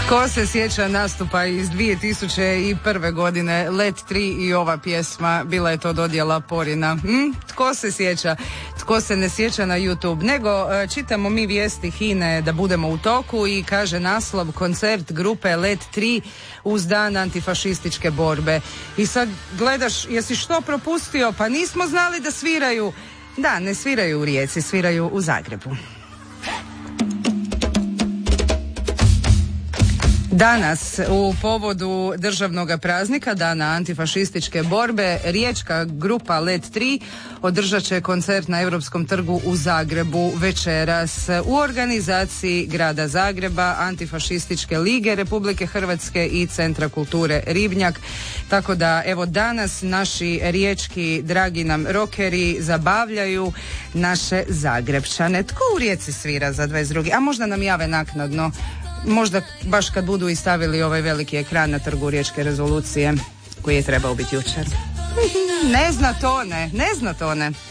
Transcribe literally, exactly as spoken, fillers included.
Tko se sjeća nastupa iz dvije tisuće prve. godine, Let tri i ova pjesma, bila je to dodjela Porina. Hm? Tko se sjeća? Tko se ne sjeća na YouTube? Nego čitamo mi vijesti Hine da budemo u toku i kaže naslov koncert grupe Let tri uz dan antifašističke borbe. I sad gledaš, jesi što propustio? Pa nismo znali da sviraju. Da, ne sviraju u Rijeci, sviraju u Zagrebu. Danas u povodu državnog praznika, dana antifašističke borbe, riječka grupa Let tri održat će koncert na Europskom trgu u Zagrebu večeras u organizaciji Grada Zagreba, Antifašističke lige Republike Hrvatske i Centra kulture Ribnjak. Tako da evo danas naši riječki dragi nam rokeri zabavljaju naše Zagrebčane. Tko u Rijeci svira za dvadeset drugi? A možda nam jave naknadno. Možda baš kad budu i stavili ovaj veliki ekran na trgu Riječke rezolucije koji je trebao biti jučer. Ne zna to ne, ne zna to ne.